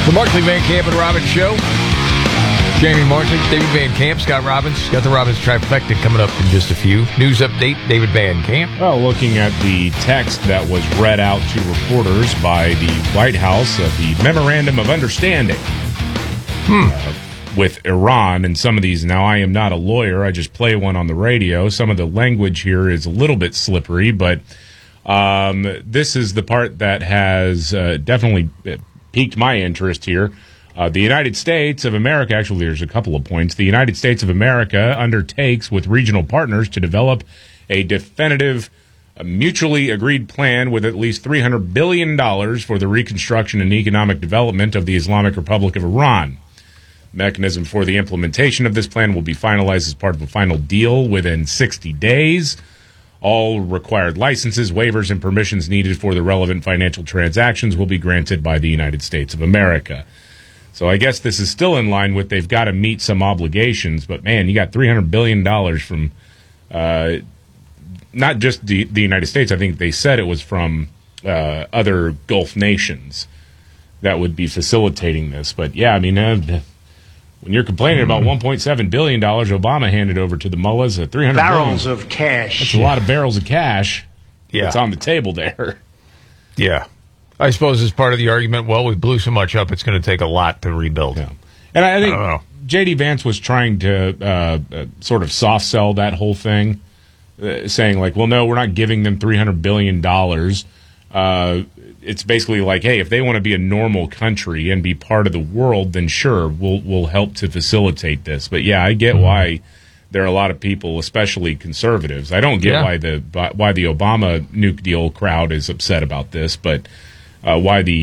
The Markley, Van Camp, and Robbins Show. Jamie Markley, David Van Camp, Scott Robbins. Got the Robbins trifecta coming up in just a few. News update, David Van Camp. Well, looking at the text that was read out to reporters by the White House of the Memorandum of Understanding with Iran and some of these. Now, I am not a lawyer. I just play one on the radio. Some of the language here is a little bit slippery, but this is the part that has definitely piqued my interest here. The United States of America, actually there's a couple of points. The United States of America undertakes with regional partners to develop a definitive, mutually agreed plan with at least $300 billion for the reconstruction and economic development of the Islamic Republic of Iran. Mechanism for the implementation of this plan will be finalized as part of a final deal within 60 days. All required licenses, waivers, and permissions needed for the relevant financial transactions will be granted by the United States of America. So I guess this is still in line with they've got to meet some obligations, but man, you got $300 billion from not just the United States. I think they said it was from other Gulf nations that would be facilitating this. But yeah, I mean, when you're complaining about $1.7 billion Obama handed over to the mullahs, at $300 barrels of cash. That's a lot of barrels of cash. Yeah. That's on the table there. Yeah. I suppose as part of the argument, well, we blew so much up, it's going to take a lot to rebuild. Yeah. And I think don't know. J.D. Vance was trying to sort of soft sell that whole thing, saying like, well, no, we're not giving them $300 billion. It's basically like, hey, if they want to be a normal country and be part of the world, then sure, we'll help to facilitate this. But yeah, I get why there are a lot of people, especially conservatives. I don't get why the Obama nuke deal crowd is upset about this, but why the